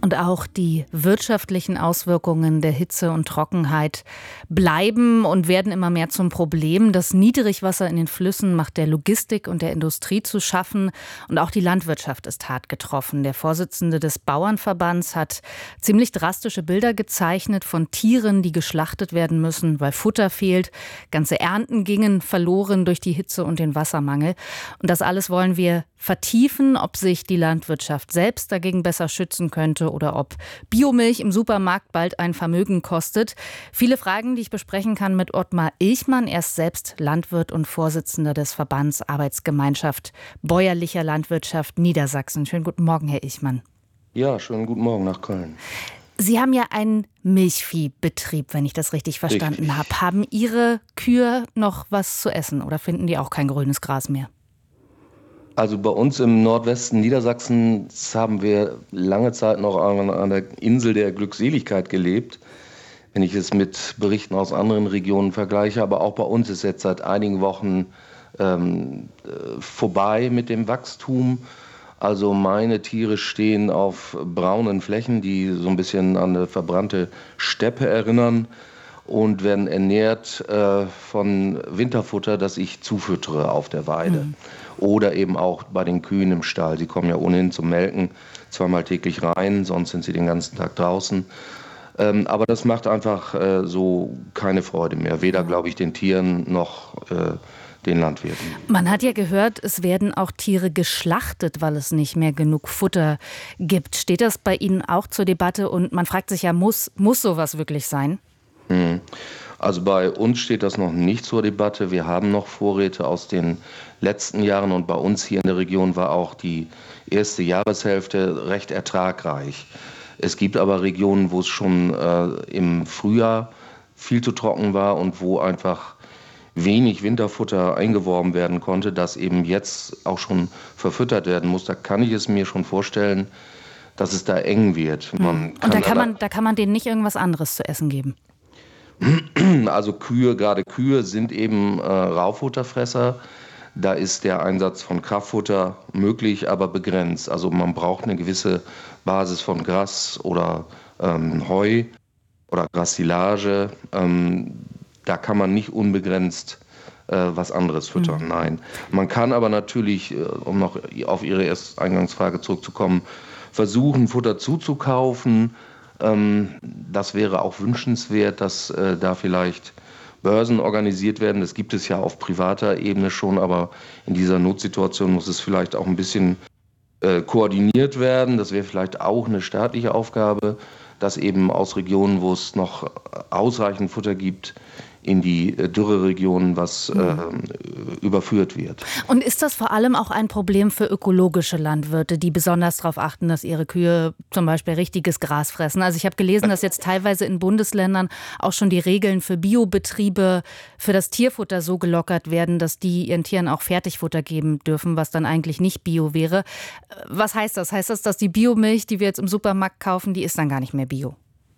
Und auch die wirtschaftlichen Auswirkungen der Hitze und Trockenheit bleiben und werden immer mehr zum Problem. Das Niedrigwasser in den Flüssen macht der Logistik und der Industrie zu schaffen. Und auch die Landwirtschaft ist hart getroffen. Der Vorsitzende des Bauernverbands hat ziemlich drastische Bilder gezeichnet von Tieren, die geschlachtet werden müssen, weil Futter fehlt. Ganze Ernten gingen verloren durch die Hitze und den Wassermangel. Und das alles wollen wir vertiefen, ob sich die Landwirtschaft selbst dagegen besser schützen könnte oder ob Biomilch im Supermarkt bald ein Vermögen kostet. Viele Fragen, die ich besprechen kann mit Ottmar Ilchmann. Er ist selbst Landwirt und Vorsitzender des Verbands Arbeitsgemeinschaft Bäuerlicher Landwirtschaft Niedersachsen. Schönen guten Morgen, Herr Ilchmann. Ja, schönen guten Morgen nach Köln. Sie haben ja einen Milchviehbetrieb, wenn ich das richtig verstanden habe. Haben Ihre Kühe noch was zu essen oder finden die auch kein grünes Gras mehr? Also bei uns im Nordwesten Niedersachsens haben wir lange Zeit noch an der Insel der Glückseligkeit gelebt, wenn ich es mit Berichten aus anderen Regionen vergleiche. Aber auch bei uns ist jetzt seit einigen Wochen vorbei mit dem Wachstum. Also meine Tiere stehen auf braunen Flächen, die so ein bisschen an eine verbrannte Steppe erinnern und werden ernährt von Winterfutter, das ich zufüttere auf der Weide. Oder eben auch bei den Kühen im Stall. Sie kommen ja ohnehin zum Melken zweimal täglich rein, sonst sind sie den ganzen Tag draußen. Aber das macht einfach so keine Freude mehr. Weder, glaube ich, den Tieren noch den Landwirten. Man hat ja gehört, es werden auch Tiere geschlachtet, weil es nicht mehr genug Futter gibt. Steht das bei Ihnen auch zur Debatte? Und man fragt sich ja, muss sowas wirklich sein? Also bei uns steht das noch nicht zur Debatte. Wir haben noch Vorräte aus den letzten Jahren und bei uns hier in der Region war auch die erste Jahreshälfte recht ertragreich. Es gibt aber Regionen, wo es schon im Frühjahr viel zu trocken war und wo einfach wenig Winterfutter eingeworben werden konnte, das eben jetzt auch schon verfüttert werden muss. Da kann ich es mir schon vorstellen, dass es da eng wird. Und da kann man denen nicht irgendwas anderes zu essen geben? Also gerade Kühe sind eben Raufutterfresser. Da ist der Einsatz von Kraftfutter möglich, aber begrenzt. Also man braucht eine gewisse Basis von Gras oder Heu oder Grassilage. Da kann man nicht unbegrenzt was anderes füttern. Nein. Man kann aber natürlich, um noch auf Ihre erste Eingangsfrage zurückzukommen, versuchen, Futter zuzukaufen. Das wäre auch wünschenswert, dass da vielleicht Börsen organisiert werden. Das gibt es ja auf privater Ebene schon, aber in dieser Notsituation muss es vielleicht auch ein bisschen koordiniert werden. Das wäre vielleicht auch eine staatliche Aufgabe, dass eben aus Regionen, wo es noch ausreichend Futter gibt, in die Dürreregionen was überführt wird. Und ist das vor allem auch ein Problem für ökologische Landwirte, die besonders darauf achten, dass ihre Kühe zum Beispiel richtiges Gras fressen? Also ich habe gelesen, dass jetzt teilweise in Bundesländern auch schon die Regeln für Biobetriebe, für das Tierfutter so gelockert werden, dass die ihren Tieren auch Fertigfutter geben dürfen, was dann eigentlich nicht Bio wäre. Was heißt das? Heißt das, dass die Biomilch, die wir jetzt im Supermarkt kaufen, die ist dann gar nicht mehr Bio?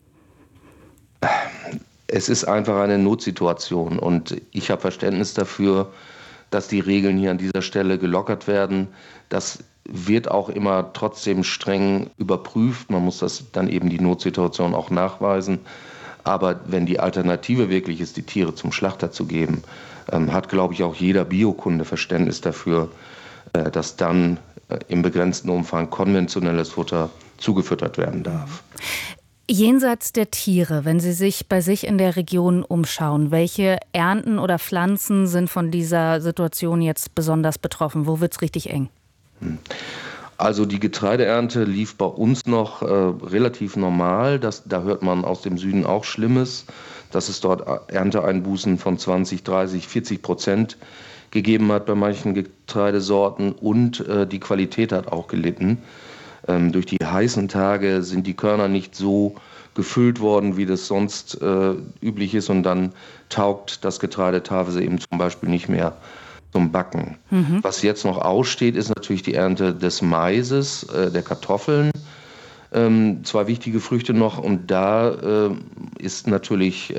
Es ist einfach eine Notsituation und ich habe Verständnis dafür, dass die Regeln hier an dieser Stelle gelockert werden. Das wird auch immer trotzdem streng überprüft. Man muss das dann eben die Notsituation auch nachweisen. Aber wenn die Alternative wirklich ist, die Tiere zum Schlachter zu geben, hat, glaube ich, auch jeder Biokunde Verständnis dafür, dass dann im begrenzten Umfang konventionelles Futter zugefüttert werden darf. Jenseits der Tiere, wenn Sie sich bei sich in der Region umschauen, welche Ernten oder Pflanzen sind von dieser Situation jetzt besonders betroffen? Wo wird es richtig eng? Also die Getreideernte lief bei uns noch relativ normal. Da hört man aus dem Süden auch Schlimmes, dass es dort Ernteeinbußen von 20, 30, 40% gegeben hat bei manchen Getreidesorten und die Qualität hat auch gelitten. Durch die heißen Tage sind die Körner nicht so gefüllt worden, wie das sonst üblich ist. Und dann taugt das Getreide teilweise eben zum Beispiel nicht mehr zum Backen. Was jetzt noch aussteht, ist natürlich die Ernte des Maises, der Kartoffeln. Zwei wichtige Früchte noch. Und da ist natürlich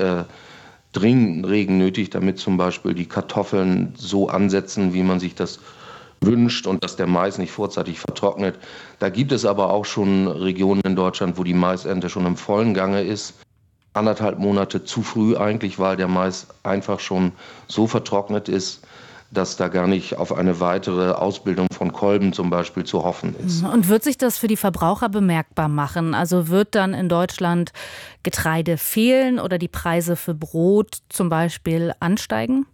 dringend Regen nötig, damit zum Beispiel die Kartoffeln so ansetzen, wie man sich das wünscht und dass der Mais nicht vorzeitig vertrocknet. Da gibt es aber auch schon Regionen in Deutschland, wo die Maisernte schon im vollen Gange ist. 1,5 Monate zu früh eigentlich, weil der Mais einfach schon so vertrocknet ist, dass da gar nicht auf eine weitere Ausbildung von Kolben zum Beispiel zu hoffen ist. Und wird sich das für die Verbraucher bemerkbar machen? Also wird dann in Deutschland Getreide fehlen oder die Preise für Brot zum Beispiel ansteigen?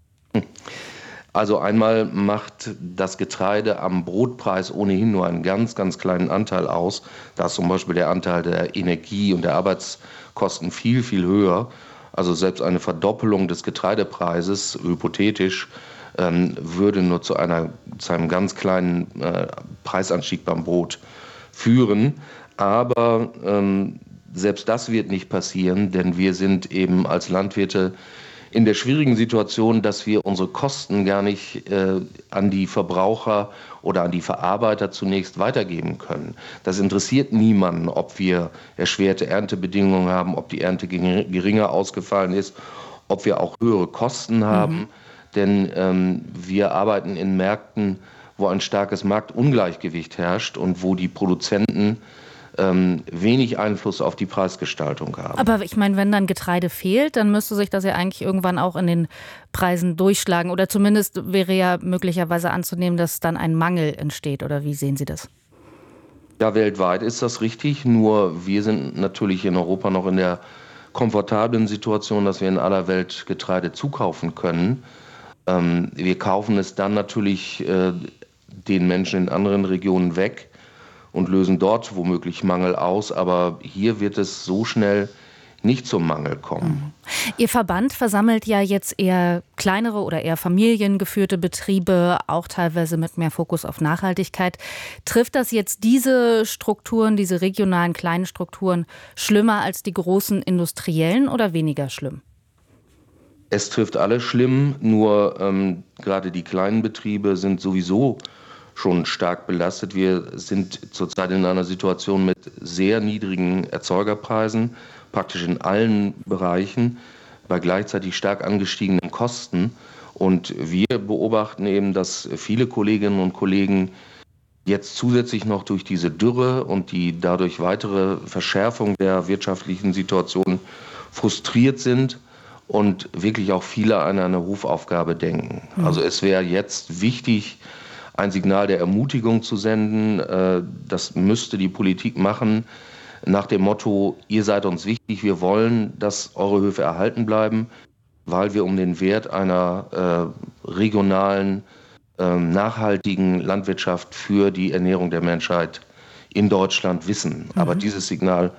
Also einmal macht das Getreide am Brotpreis ohnehin nur einen ganz, ganz kleinen Anteil aus. Da ist zum Beispiel der Anteil der Energie und der Arbeitskosten viel, viel höher. Also selbst eine Verdoppelung des Getreidepreises, hypothetisch, würde nur zu einem ganz kleinen Preisanstieg beim Brot führen. Aber selbst das wird nicht passieren, denn wir sind eben als Landwirte in der schwierigen Situation, dass wir unsere Kosten gar nicht an die Verbraucher oder an die Verarbeiter zunächst weitergeben können. Das interessiert niemanden, ob wir erschwerte Erntebedingungen haben, ob die Ernte geringer ausgefallen ist, ob wir auch höhere Kosten haben. Denn wir arbeiten in Märkten, wo ein starkes Marktungleichgewicht herrscht und wo die Produzenten wenig Einfluss auf die Preisgestaltung haben. Aber ich meine, wenn dann Getreide fehlt, dann müsste sich das ja eigentlich irgendwann auch in den Preisen durchschlagen. Oder zumindest wäre ja möglicherweise anzunehmen, dass dann ein Mangel entsteht. Oder wie sehen Sie das? Ja, weltweit ist das richtig. Nur wir sind natürlich in Europa noch in der komfortablen Situation, dass wir in aller Welt Getreide zukaufen können. Wir kaufen es dann natürlich den Menschen in anderen Regionen weg und lösen dort womöglich Mangel aus. Aber hier wird es so schnell nicht zum Mangel kommen. Ihr Verband versammelt ja jetzt eher kleinere oder eher familiengeführte Betriebe, auch teilweise mit mehr Fokus auf Nachhaltigkeit. Trifft das jetzt diese Strukturen, diese regionalen kleinen Strukturen, schlimmer als die großen industriellen oder weniger schlimm? Es trifft alle schlimm, nur gerade die kleinen Betriebe sind sowieso schon stark belastet. Wir sind zurzeit in einer Situation mit sehr niedrigen Erzeugerpreisen, praktisch in allen Bereichen, bei gleichzeitig stark angestiegenen Kosten. Und wir beobachten eben, dass viele Kolleginnen und Kollegen jetzt zusätzlich noch durch diese Dürre und die dadurch weitere Verschärfung der wirtschaftlichen Situation frustriert sind und wirklich auch viele an eine Rufaufgabe denken. Also es wäre jetzt wichtig, ein Signal der Ermutigung zu senden. Das müsste die Politik machen, nach dem Motto, ihr seid uns wichtig, wir wollen, dass eure Höfe erhalten bleiben, weil wir um den Wert einer regionalen, nachhaltigen Landwirtschaft für die Ernährung der Menschheit in Deutschland wissen. Aber dieses Signal,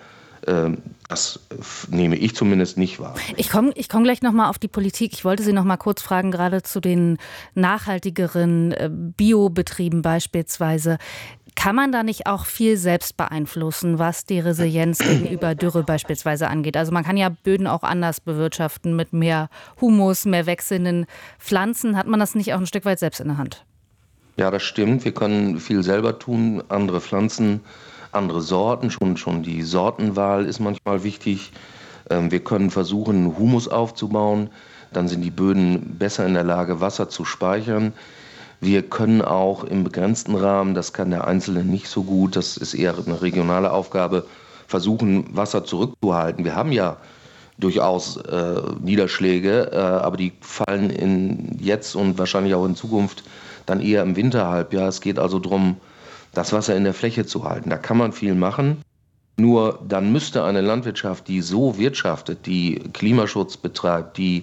das nehme ich zumindest nicht wahr. Ich komm gleich noch mal auf die Politik. Ich wollte Sie noch mal kurz fragen, gerade zu den nachhaltigeren Biobetrieben beispielsweise. Kann man da nicht auch viel selbst beeinflussen, was die Resilienz gegenüber Dürre beispielsweise angeht? Also man kann ja Böden auch anders bewirtschaften, mit mehr Humus, mehr wechselnden Pflanzen. Hat man das nicht auch ein Stück weit selbst in der Hand? Ja, das stimmt. Wir können viel selber tun, andere Pflanzen, andere Sorten. Schon die Sortenwahl ist manchmal wichtig. Wir können versuchen, Humus aufzubauen. Dann sind die Böden besser in der Lage, Wasser zu speichern. Wir können auch im begrenzten Rahmen, das kann der Einzelne nicht so gut, das ist eher eine regionale Aufgabe, versuchen, Wasser zurückzuhalten. Wir haben ja durchaus Niederschläge, aber die fallen jetzt und wahrscheinlich auch in Zukunft dann eher im Winterhalbjahr. Es geht also darum, das Wasser in der Fläche zu halten. Da kann man viel machen. Nur dann müsste eine Landwirtschaft, die so wirtschaftet, die Klimaschutz betreibt, die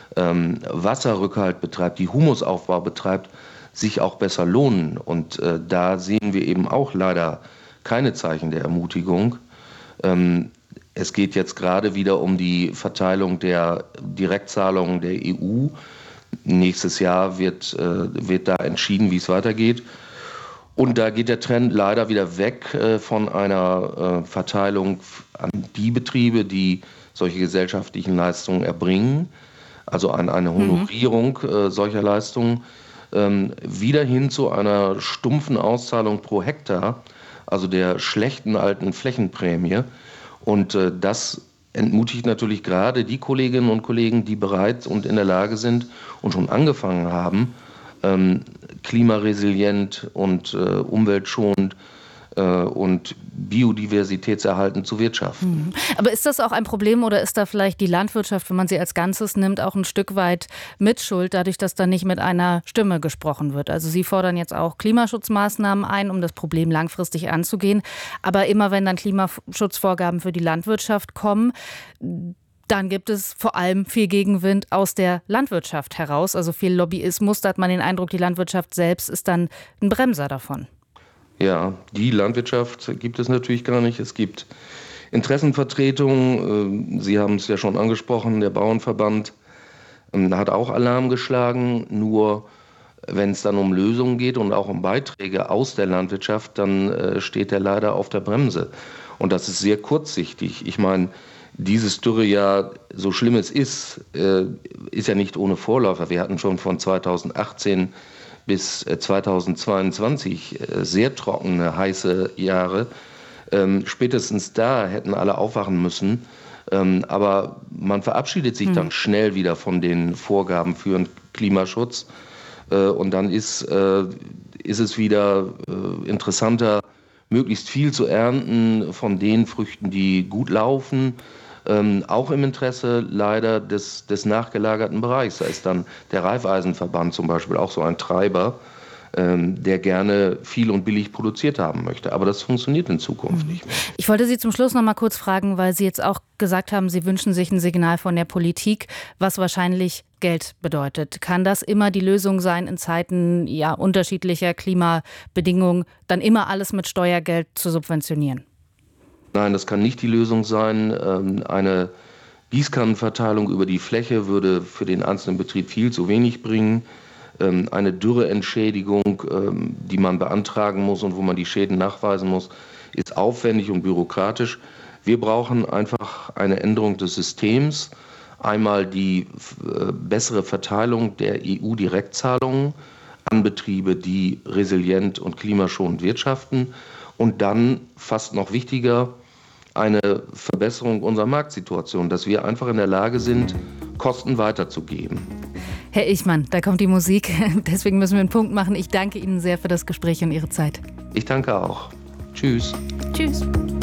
Wasserrückhalt betreibt, die Humusaufbau betreibt, sich auch besser lohnen. Und da sehen wir eben auch leider keine Zeichen der Ermutigung. Es geht jetzt gerade wieder um die Verteilung der Direktzahlungen der EU. Nächstes Jahr wird da entschieden, wie es weitergeht. Und da geht der Trend leider wieder weg von einer Verteilung an die Betriebe, die solche gesellschaftlichen Leistungen erbringen, also an eine Honorierung solcher Leistungen, wieder hin zu einer stumpfen Auszahlung pro Hektar, also der schlechten alten Flächenprämie. Und das entmutigt natürlich gerade die Kolleginnen und Kollegen, die bereit und in der Lage sind und schon angefangen haben, klimaresilient und umweltschonend und biodiversitätserhaltend zu wirtschaften. Aber ist das auch ein Problem oder ist da vielleicht die Landwirtschaft, wenn man sie als Ganzes nimmt, auch ein Stück weit Mitschuld, dadurch, dass da nicht mit einer Stimme gesprochen wird? Also Sie fordern jetzt auch Klimaschutzmaßnahmen ein, um das Problem langfristig anzugehen. Aber immer wenn dann Klimaschutzvorgaben für die Landwirtschaft kommen, dann gibt es vor allem viel Gegenwind aus der Landwirtschaft heraus. Also viel Lobbyismus, da hat man den Eindruck, die Landwirtschaft selbst ist dann ein Bremser davon. Ja, die Landwirtschaft gibt es natürlich gar nicht. Es gibt Interessenvertretungen. Sie haben es ja schon angesprochen, der Bauernverband hat auch Alarm geschlagen. Nur wenn es dann um Lösungen geht und auch um Beiträge aus der Landwirtschaft, dann steht er leider auf der Bremse. Und das ist sehr kurzsichtig. Ich meine, dieses Dürrejahr, so schlimm es ist ja nicht ohne Vorläufer. Wir hatten schon von 2018 bis 2022 sehr trockene, heiße Jahre. Spätestens da hätten alle aufwachen müssen. Aber man verabschiedet sich dann schnell wieder von den Vorgaben für den Klimaschutz. Und dann ist es wieder interessanter, möglichst viel zu ernten von den Früchten, die gut laufen. Auch im Interesse leider des nachgelagerten Bereichs. Da ist dann der Raiffeisenverband zum Beispiel auch so ein Treiber, der gerne viel und billig produziert haben möchte. Aber das funktioniert in Zukunft nicht mehr. Ich wollte Sie zum Schluss noch mal kurz fragen, weil Sie jetzt auch gesagt haben, Sie wünschen sich ein Signal von der Politik, was wahrscheinlich Geld bedeutet. Kann das immer die Lösung sein in Zeiten unterschiedlicher Klimabedingungen, dann immer alles mit Steuergeld zu subventionieren? Nein, das kann nicht die Lösung sein. Eine Gießkannenverteilung über die Fläche würde für den einzelnen Betrieb viel zu wenig bringen. Eine Dürreentschädigung, die man beantragen muss und wo man die Schäden nachweisen muss, ist aufwendig und bürokratisch. Wir brauchen einfach eine Änderung des Systems. Einmal die bessere Verteilung der EU-Direktzahlungen an Betriebe, die resilient und klimaschonend wirtschaften. Und dann, fast noch wichtiger, eine Verbesserung unserer Marktsituation, dass wir einfach in der Lage sind, Kosten weiterzugeben. Herr Ichmann, da kommt die Musik. Deswegen müssen wir einen Punkt machen. Ich danke Ihnen sehr für das Gespräch und Ihre Zeit. Ich danke auch. Tschüss. Tschüss.